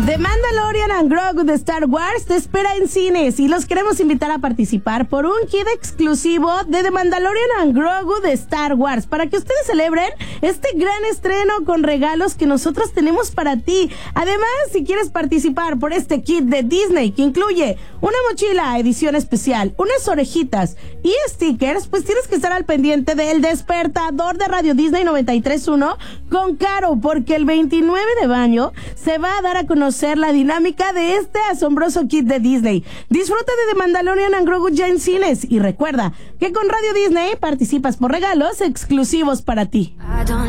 The Mandalorian and Grogu de Star Wars te espera en cines y los queremos invitar a participar por un kit exclusivo de The Mandalorian and Grogu de Star Wars para que ustedes celebren este gran estreno con regalos que nosotros tenemos para ti. Además, si quieres participar por este kit de Disney que incluye una mochila edición especial, unas orejitas y stickers, pues tienes que estar al pendiente del despertador de Radio Disney 93.1 con Caro, porque el 29 de mayo se va a dar a conocer la dinámica de este asombroso kit de Disney. Disfruta de The Mandalorian and Grogu ya en cines y recuerda que con Radio Disney participas por regalos exclusivos para ti.